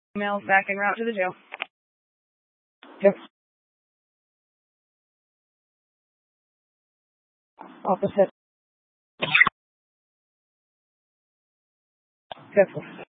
Email back en route to the jail. Yep. Opposite. Careful.